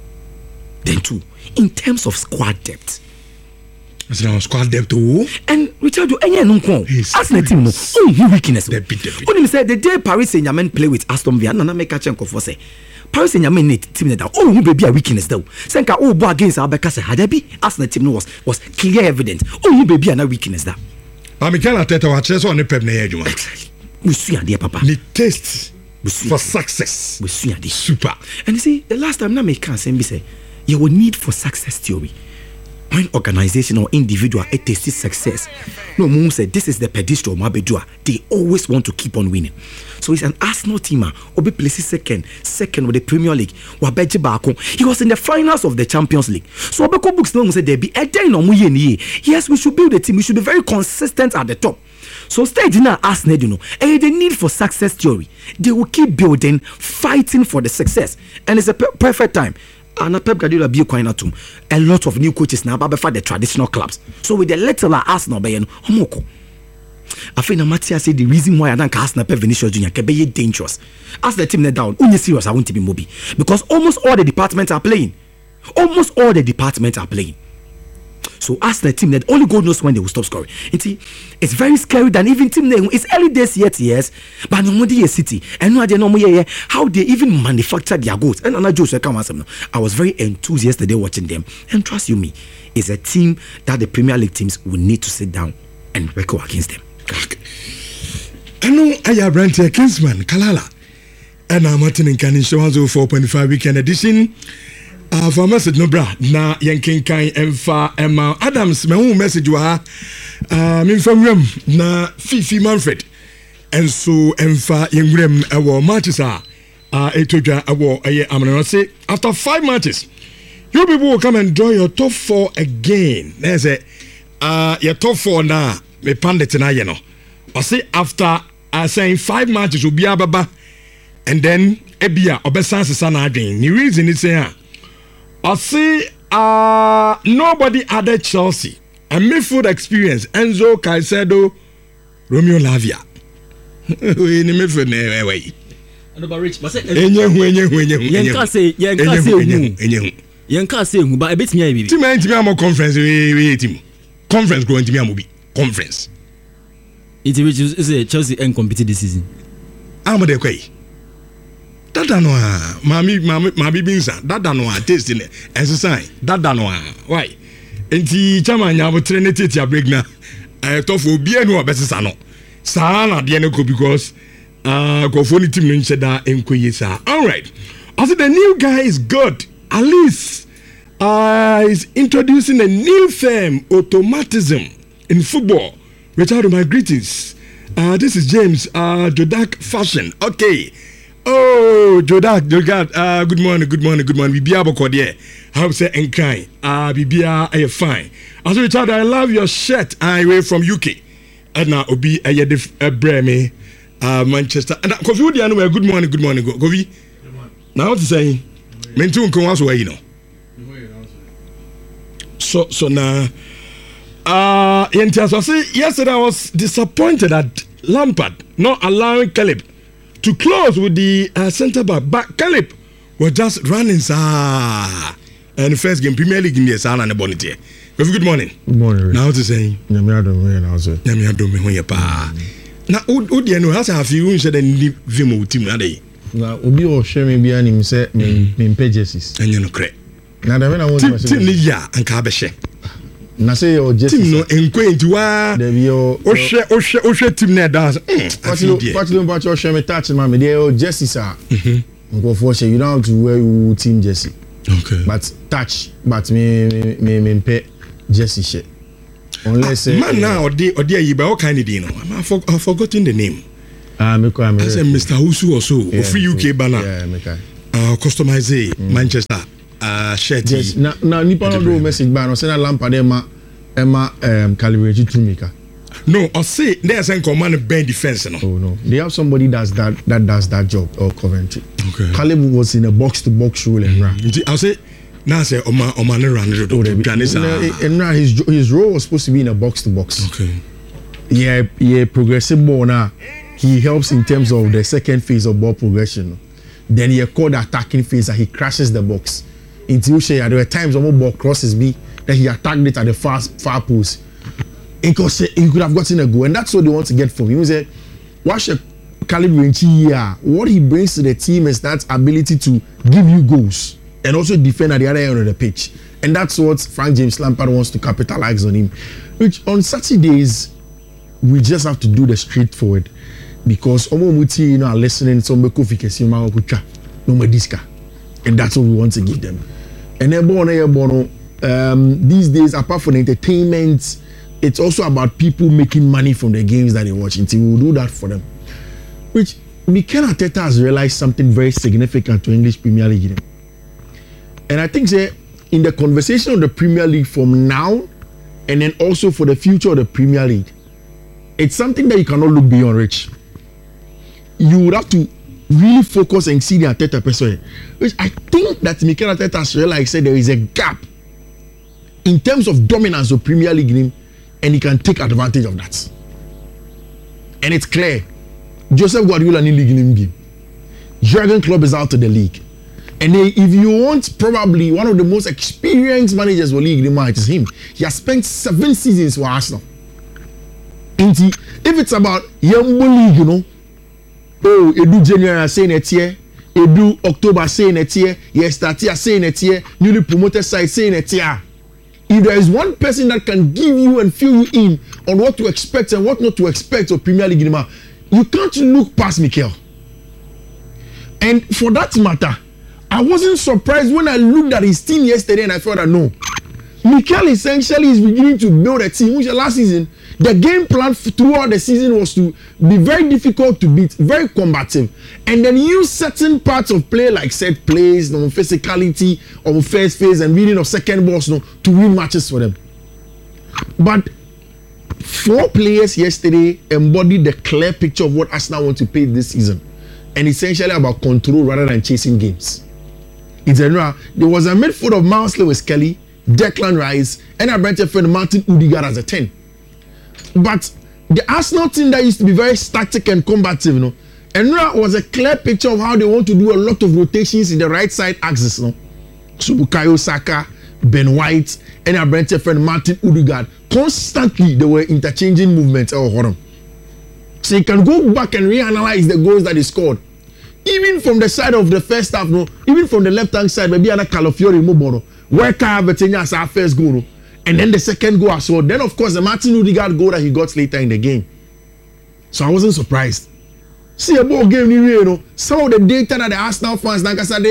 Then two, in terms of squad depth. Arsenal squad depth too. And Richard, any no kon. Arsenal team no. Oh, who weakness. When him say the day Paris Saint-Germain play with Aston Villa, na na make catch enko for say. Paris Saint-Germain need team that. Oh, who be a weakness though. Senka oh bo against Abeka say had be Arsenal team no was was clear evident. Oh, who be a na weakness that. But Mikel Arteta wa chese on pep na yeduma. We see and papa. The taste for success. We see and super. And you see the last time na make can say you will need for success theory. When organization or individual a tasty success, no moon said this is the pedestal Mabedua. They always want to keep on winning. So it's an Arsenal teamer. Obi places second, second with the Premier League. Wabeji Bako. He was in the finals of the Champions League. So Obeko books no said there be a day no muye. Yes, we should build a team. We should be very consistent at the top. So stage in Arsenal, you know, and the need for success theory. They will keep building, fighting for the success, and it's a per- perfect time. And Pep Guardiola be quite atum. A lot of new coaches now, but for the traditional clubs. So with the little Arsenal, be no homoko. I think Matia said the reason why I don't Arsenal Pep Vinicius Junior can be dangerous. As the team net down, only serious I want to be mobi because almost all the departments are playing. Almost all the departments are playing. So ask the team that only God knows when they will stop scoring. It's, it's very scary than even team name. It's early days yet, yes. But no more city. And no idea no more how they even manufacture their goals. And another Joe I was very enthused yesterday watching them. And trust you me, it's a team that the Premier League teams will need to sit down and work against them. I know I have Brent Kingsman, Kalala. And I'm Martin in Canin Show four point five weekend edition. Uh, for message no bra na yankin kan emfa Emma Adams me hu message wa uh me from rem na Fifi Manfred enso emfa yengrem ewo matches a uh etodwa ewo eye amana say after five matches you people will come and draw your top four again. There's a uh your top four na me pandit na ye no I say after uh, saying five matches will be ababa and then ebia obesan sesa na adwen the reason is say I see uh, nobody added Chelsea. A midfield experience. Enzo Caicedo, Romeo Lavia. We ni midfield na way. No but rich, but say enye hu enye hu enye hu. Yen ka say yen ka say hu. Enye hu. Yen ka say hu but e betimi ayi bibi. Team entimi am conference we we team. Conference go entimi am bi. Conference. It which is Chelsea ain't competed this season. Am de kwai. Dada no a mami mami mami binsa dada no a taste ne exercise dada no a why enti chama nya botre ne tete break na eh tofo bia no obesesa no sa na de ne ko because uh go for team no ncheda enkoye sa. All right, also the new guy is good. At least uh is introducing a new term, automatism in football. Richard, my greetings. Uh this is James uh Jodak Fashion. Okay. Oh, Jodak, Jodak, uh, good morning, good morning, good morning. Bibia Bokode. I hope say enkai. Ah, Bibia, are you fine? Also, Richard, I love your shirt. I way from U K. And now, Obi, I had a Breme, uh, Manchester. And Kofi, what do you know? Good morning, good morning, Kofi. Now, what to say? Mentu unko waso wa you know. So, so now, uh, yesterday I was disappointed at Lampard not allowing Caleb to close with the uh, centre back, but Caleb was just running, sir. And the first game, Premier League in the San and the Bonnet. Good morning. Good morning. Now to say, Yamiado, and also Yamiado, me when you pa. Now, who do you know? Has a few said and leave Vimo team that day. Now, Ubi or Shemi Bian himself, me pages. And you know, correct. Now, the when I was in the ya and Cabeshe. Na say your just no enquaint wa there be your oshe oshe oshe team na dance what you what you about your shame touch man me there your justice ah Go for you don't have to wear your team jersey. Okay. But touch, but me me me me pay jersey shirt. Unless ah, man now or the or the you what kind of you know? I've for, forgotten the name. Ah, me ko am. I said Mister Husu or so. Yeah, free U K banner. Yeah, me kai. Uh, customize mm. Manchester uh, shirt. Yes. Na na nipa no do message ba no say na Lampard ema ema um calibrate to maker. No, I say there's a command band defense no. Oh no. They have somebody that's that that does that job or Coventry. Okay. Caleb was in a box to box role and run. I'll say now say Oma Oma ne run the do. And now his his role was supposed to be in a box to box. Okay. Yeah, yeah, progressive ball now. He helps in terms of the second phase of ball progression. Then he called the attacking phase and he crashes the box. Until there were times when ball crosses me, then he attacked it at the far far post. He could, say, he could have gotten a goal, and that's what they want to get from him. He said, "Watch a caliber here. What he brings to the team is that ability to give you goals and also defend at the other end of the pitch, and that's what Frank James Lampard wants to capitalize on him. Which on Saturdays we just have to do the straightforward." Because Omo Muti, you know, are listening to some Kofi no more disca, and that's what we want to give them. And then born um these days, apart from entertainment, it's also about people making money from the games that they watch. And we'll do that for them. Which Mikel Arteta has realized something very significant to English Premier League. And I think say in the conversation of the Premier League from now, and then also for the future of the Premier League, it's something that you cannot look beyond, Rich. You would have to really focus and see the Arteta person, which I think that Mikel Arteta has realized said there is a gap in terms of dominance of Premier League game, and he can take advantage of that. And it's clear, Joseph Guardiola in league in game, Jurgen Klopp is out of the league, and they, if you want probably one of the most experienced managers for league in the it is him. He has spent seven seasons for Arsenal. If it's about young league, you know. Oh, edu January say next year, edu October say next year, yes, start year say next year, newly promoted side say next year. If there is one person that can give you and fill you in on what to expect and what not to expect of Premier League, you can't look past Mikel. And for that matter, I wasn't surprised when I looked at his team yesterday and I thought that no, Mikel essentially is beginning to build a team, which last season, the game plan throughout the season was to be very difficult to beat, very combative, and then use certain parts of play like set plays, no, physicality of first phase and reading of second balls, no, to win matches for them. But four players yesterday embodied the clear picture of what Arsenal want to play this season, and essentially about control rather than chasing games. In general, there was a midfield of Miles Lewis-Kelly, Declan Rice, and a Brentford friend Martin Odegaard as a ten. But the Arsenal team that used to be very static and combative, you know, and now was a clear picture of how they want to do a lot of rotations in the right side axis, you know. So Bukayo Saka, Ben White, and a Brentford friend Martin Odegaard, constantly they were interchanging movements. Oh, hold on. So you can go back and reanalyze the goals that they scored. Even from the side of the first half, no, even from the left hand side, maybe another Calafiori Moboro, where Carvatenia as our first goal, no? And then the second goal as well. Then, of course, the Martin Odegaard goal that he got later in the game. So I wasn't surprised. See a ball game, you know, some of the data that the Arsenal fans, like I said,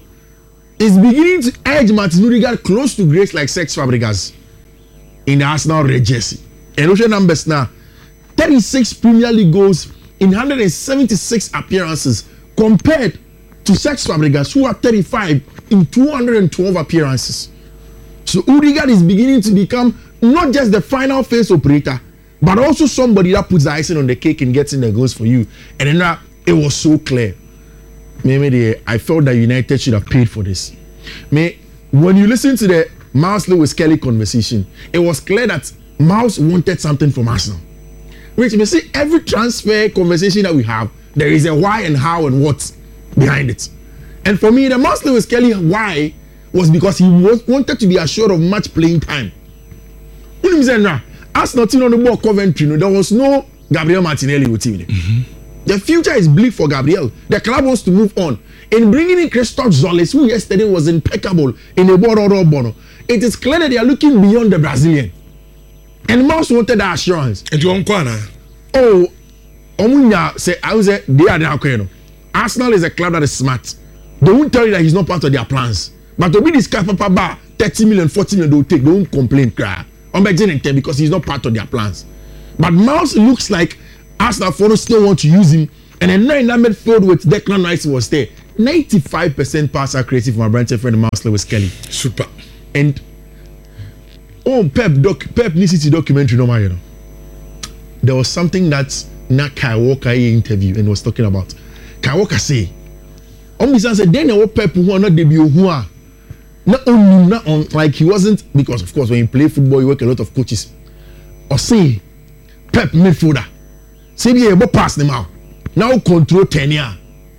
is beginning to edge Martin Odegaard close to grace like Cesc Fabregas in the Arsenal red jersey. And those numbers now, thirty-six Premier League goals in one hundred seventy-six appearances compared to Cesc Fabregas, who are thirty-five in two hundred twelve appearances. So Odegaard is beginning to become not just the final phase operator, but also somebody that puts the icing on the cake and gets in the goals for you. And then uh, it was so clear. Maybe I felt that United should have paid for this. May when you listen to the Miles Lewis-Kelly conversation, it was clear that Miles wanted something from Arsenal. Which you see, every transfer conversation that we have, there is a why and how and what behind it. And for me, the Miles Lewis-Kelly why was because he was, wanted to be assured of much playing time. When he said, nah, Arsenal team on the ball Coventry, no, there was no Gabriel Martinelli with him. Mm-hmm. The future is bleak for Gabriel. The club wants to move on. In bringing in Christophe Zolis, who yesterday was impeccable in the Bororo Bono, it is clear that they are looking beyond the Brazilian. And Mouse wanted that assurance. And you want Oh, Omunya say, I was they are now. Arsenal is a club that is smart. they won't tell you that he's not part of their plans. But to be this guy, Papa Bar, thirty million, forty million, they'll take, they won't complain, cry. I'm beginning to because he's not part of their plans. But Miles looks like Arsenal fans still want to use him. And then in that midfield with Declan Rice was there. ninety-five percent pass accuracy from our branch friend Miles Lewis Kelly. Super. And oh, Pep doc, Pep Nicity documentary, no matter, you know. There was something that na Kai Walker interview and was talking about. Kai Walker say, "On this answer, then what Pep who are not debut who are not only not on like he wasn't because of course when you play football you work a lot of coaches. Or say Pep midfielder, say be able pass them out now control ten year.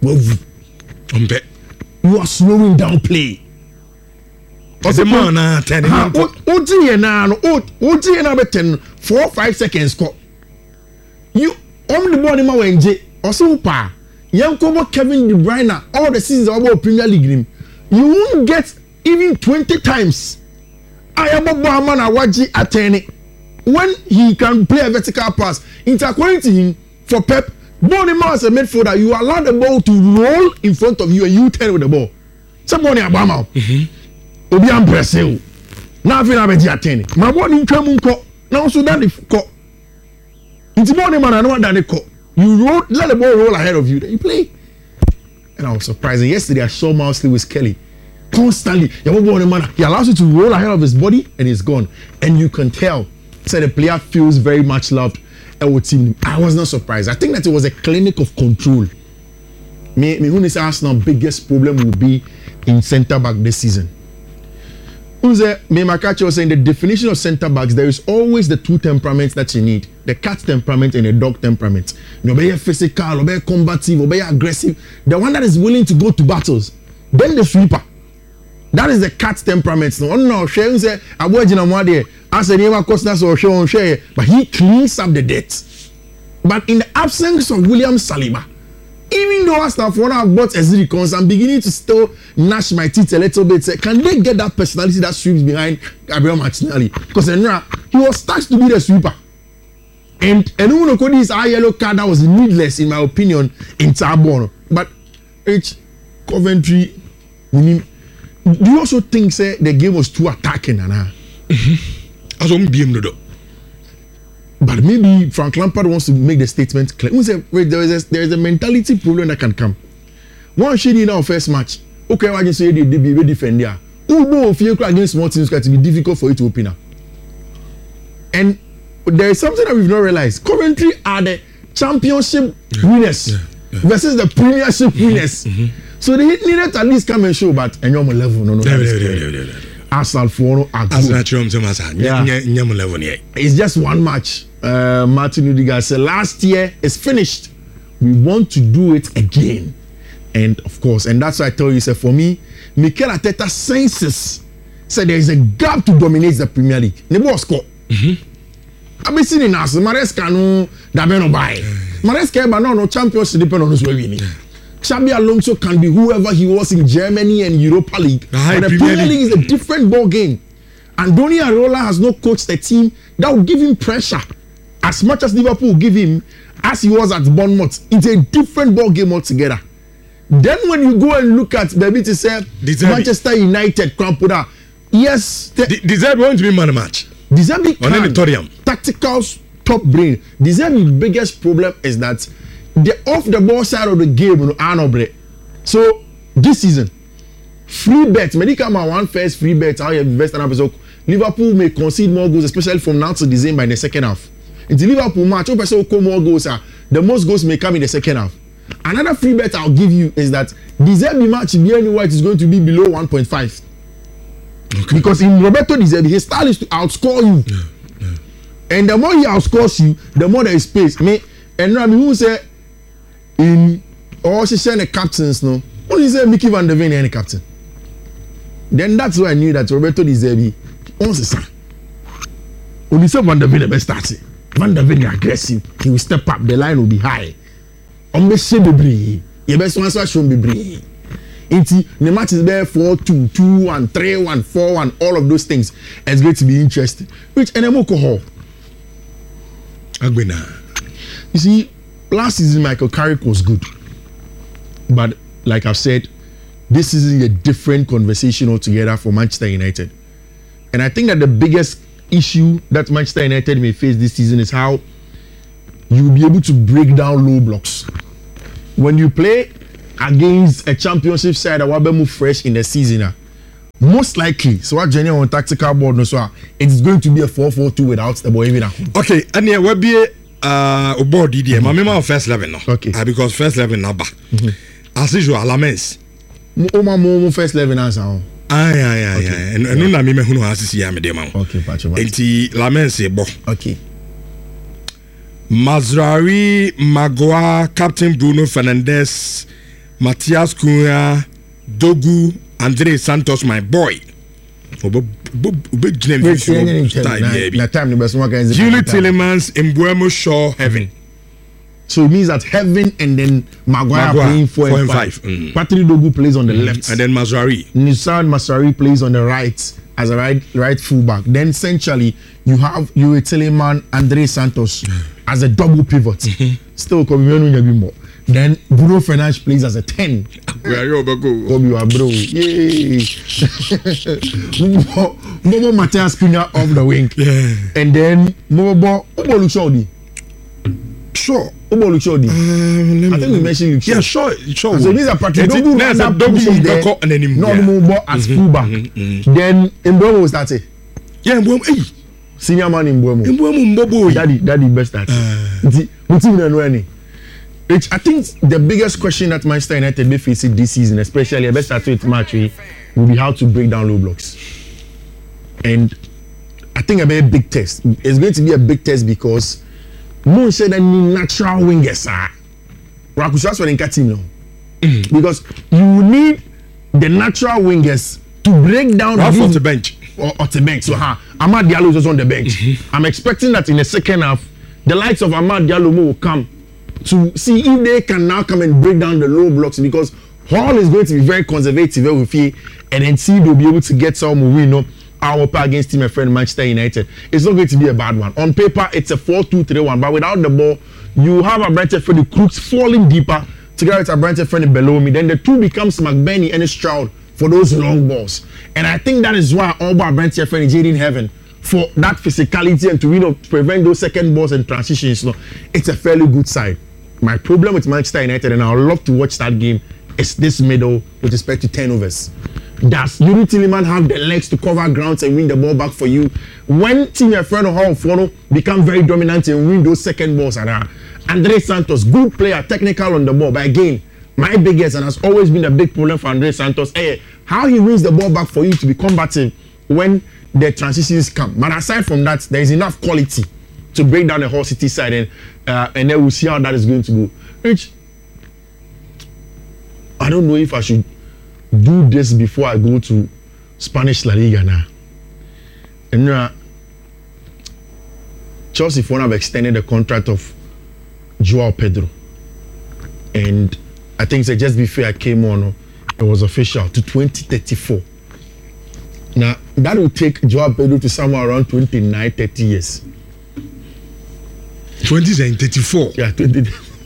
You are slowing down play." Ose man na ten. O o ti na no o o ti na be ten four five seconds ko. You on the ball ma wenje ose pa. Yankobo Kevin De Bruyne all the seasons about Premier League him. You won't get even twenty times. I am a man awaji atene when he can play a vertical pass. It's according to him for Pep, Bonima as a midfielder, you allow the ball to roll in front of you and you turn with the ball. Somebody Obama. Mm-hmm. Obi am pressing. Now feel abeji atene. My body ntwamu nko. Now so that the ko. It's money man I know that the ko. You roll, let the ball roll ahead of you, then you play. And I was surprised. And yesterday I saw Miles Lewis Kelly constantly. He allows you to roll ahead of his body and he's gone. And you can tell. So the player feels very much loved. And I was not surprised. I think that it was a clinic of control. Me, me, who is Arsenal's biggest problem will be in centre back this season. Who's there? Me, Makachi was saying the definition of centre backs, there is always the two temperaments that you need. The cat temperament and the dog temperament. You be physical, be combative, be aggressive. The one that is willing to go to battles. Then the sweeper. That is the cat temperament. No, no, she say, I watch in a one I said, never cost us or show on share, but he cleans up the debt. But in the absence of William Saliba, even though I start for have bought Ezri I'm beginning to still gnash my teeth a little bit. Say, can they get that personality that sweeps behind Gabriel Martinelli? Because he was tasked to be the sweeper. And anyone who this high yellow card that was needless, in my opinion, in Tarbonne. But H Coventry, do you also think say the game was too attacking? Anna? Mm-hmm. As on B M W. But maybe Frank Lampard wants to make the statement clear. We say, wait, there is a, there is a mentality problem that can come. One shade in our first match. Okay, I can say they be very defend there. Ubo if you against small teams, it's going to be difficult for you to open up. And there is something that we've not realized. Coventry are the championship yeah. winners yeah. Yeah. versus the premiership winners. Mm-hmm. So they needed to at least come and show, but and you're level, no, no. Yeah, yeah, yeah, yeah, yeah. Arsenal for are good. Yeah. It's just one match. Uh, Martin Odegaard said last year is finished. We want to do it again, and of course, and that's why I tell you, say for me, Mikel Arteta senses said there is a gap to dominate the Premier League. Nebo score. I've been seeing us. Maresca no dabe no buy. Maresca but no no championship depend on who's winning. Xabi Alonso can be whoever he was in Germany and Europa League. But the Premier League is a different ball game. Andoni Areola has not coached a team that will give him pressure as much as Liverpool give him as he was at Bournemouth. It's a different ball game altogether. Then when you go and look at maybe to say Manchester United, Crampoda, yes, De- Deserve won't be man a match. Deserve tactical top brain. Deserve's biggest problem is that the off the ball side of the game, you know, so this season, free bet, medical man one first free bet, how you invest in episode. Liverpool may concede more goals, especially from now to December in the second half. In the Liverpool match, if I come more goals, uh, the most goals may come in the second half. Another free bet I'll give you is that Deserve match B N White is going to be below one point five. Okay. Because in Roberto Deserve, his style is to outscore you. Yeah, yeah. And the more he outscores you, the more there is space. Me, and I mean, who say in or she saying the captains no? Only say Mickey Van der Ven any captain. Then that's why I knew that Roberto Deserve owns his son. Only say Van der Ven the best starting. Van der Ven is aggressive. He will step up. The line will be high. On the same degree, you best one so show degree. Into the match is there four two, two one, three one, four one, all of those things. It's going to be interesting. Which N M O alcohol? Agbena. You see, last season Michael Carrick was good, but like I've said, this is a different conversation altogether for Manchester United. And I think that the biggest issue that Manchester United may face this season is how you will be able to break down low blocks. When you play against a championship side that will move fresh in the season, uh, most likely, so what Jenny on tactical board, no, so it's going to be a four four two without the boy even. Okay, and yeah, we'll be uh board D D M. Mm-hmm. My first eleven now. Okay, uh, because first eleven now back. Mm-hmm. As usual, Lamens. Mo ma mo first eleven answer. Aye, aye, aye, aye. And no na me me hunu asisi ya me dem. Okay, patcho. Enti Lamens e bo. Okay. Mazraoui, Magoa, Captain Bruno Fernandes, Matthias Cunha, Dogu, Andre Santos, my boy. Julie Tillemans, Mbeumo Shaw, Heaven. So it means that Heaven and then Maguire, Maguire playing four, four and five. five. Mm. Patrick Dogu plays on the mm. left. And then Mazraoui. Nissan Mazraoui plays on the right as a right right fullback. Then essentially you have Julie Tillemans, Andre Santos as a double pivot. Mm-hmm. Still, more. Then Bruno Fernandes plays as a ten. Where are you, Bago? Kobe, you are bro. Yay! Momo Matthias Cunha off the wing. Yeah. And then Momo Obo Luchodi. Sure. Obo Luchodi. Uh, I think we mentioned Luchodi. Yeah, sure. Sure. So these are Patrick Dogu. There's a Dogu there. Not Momo as fullback. Then Mbeumo will start it. Yeah, Mbeumo. Hey. Senior man in Mbeumo. Mbeumo Mbobo. Daddy, daddy best at it. What's even know any? Which I think the biggest question that Manchester United may face this season, especially a best start with match, will be how to break down low blocks. And I think a very big test. It's going to be a big test because no said any natural wingers are. Rakusha's when in team now. Because you need the natural wingers to break down off of the bench. Or, or the bench. So ha, Amad Diallo is also on the bench. Mm-hmm. I'm expecting that in the second half, the likes of Amad Diallo will come to see if they can now come and break down the low blocks, because Hall is going to be very conservative with you, and then see they'll be able to get some win up our pair against team, my friend Manchester United. It's not going to be a bad one. On paper, it's a four two three one, but without the ball, you have a Brentford for the Crooks falling deeper together with a Brentford friend below me. Then the two becomes McBurney and Stroud for those long balls. And I think that is why all about Brentford friend is in heaven for that physicality and to, you know, prevent those second balls and transitions. You know, it's a fairly good side. My problem with Manchester United, and I would love to watch that game, is this middle with respect to turnovers. Does Julie Tillemans have the legs to cover grounds and win the ball back for you? When Team Efreno Hall Fono become very dominant and win those second balls, and uh, Andre Santos, good player, technical on the ball, but again, my biggest and has always been a big problem for Andre Santos, eh, how he wins the ball back for you to be combative when the transitions come. But aside from that, there is enough quality to break down the whole City side, and uh, and then we'll see how that is going to go. Rich, I don't know if I should do this before I go to Spanish La Liga now. And uh, Chelsea for now have extended the contract of Joao Pedro, and I think so just before I came on, it was official to twenty thirty-four. Now that will take Joao Pedro to somewhere around twenty-nine, thirty years. twenty thirty-four. Yeah, twenty.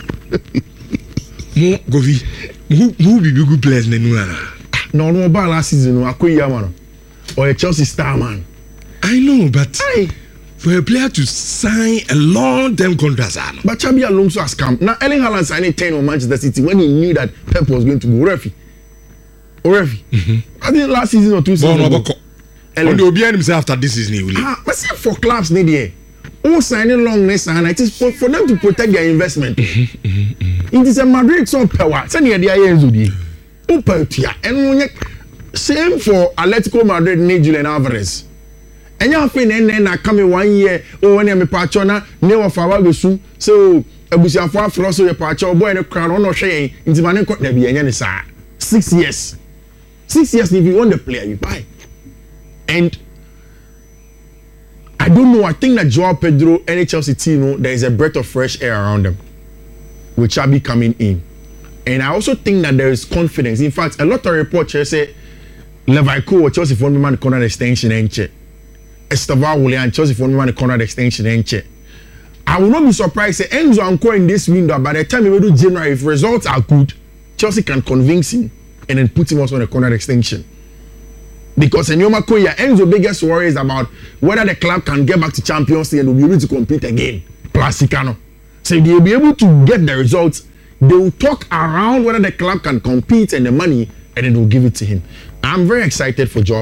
Mo Govi, who who be big good players na nu ana? No, no, about last season, no, Akoya man, or a Chelsea star man. I know, but Aye. for a player to sign a long-term contract, but Xabi Alonso has come. Now, Erling Haaland signed ten on Manchester City when he knew that Pep was going to go. Refi, Refi. Mm-hmm. I think last season or two seasons bon, ago. On the Obian himself after this season, he will. Ah, but see for clubs, need there. All signing long next and it is for, for them to protect their investment. Mm-hmm, mm-hmm. It is a Madrid sort of power. Send the idea here, Zudi. And same for Atletico Madrid, Julian Alvarez. And you have been and then I come in one year. Oh, when I'm a patchona, never for our so so a bush of far for also a patch or boy in a crown or no shame into my court. There be any sir. Six years. Six years if you want the player, you buy. And I don't know. I think that Joao Pedro, any Chelsea team, you know, there is a breath of fresh air around them, with Xabi coming in. And I also think that there is confidence. In fact, a lot of reports here say Levico or Chelsea for man corner extension and check. Estevao Willian Chelsea for man corner extension and check. I will not be surprised if Enzo Anko in this window by the time we do January, if results are good, Chelsea can convince him and then put him also on a contract extension. Because Enyoma Koya, Enzo's biggest worry is about whether the club can get back to Champions League and will be able to compete again. Plus Sikano. So they'll be able to get the results. They will talk around whether the club can compete and the money, and then they'll give it to him. I'm very excited for Joao